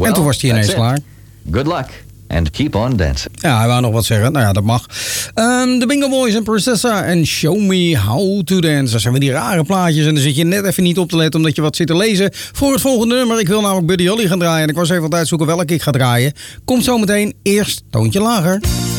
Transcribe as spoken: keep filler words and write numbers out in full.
Well, en toen was hij ineens that's it. klaar. Good luck and keep on dancing. Ja, hij wou nog wat zeggen. Nou ja, dat mag. Um, de Bingo Boys en Princessa en Show Me How to Dance. Dat zijn weer die rare plaatjes. En dan zit je net even niet op te letten omdat je wat zit te lezen voor het volgende nummer. Ik wil namelijk Buddy Holly gaan draaien. En ik was even aan het uitzoeken welke ik ga draaien. Komt zo meteen. Eerst toontje lager.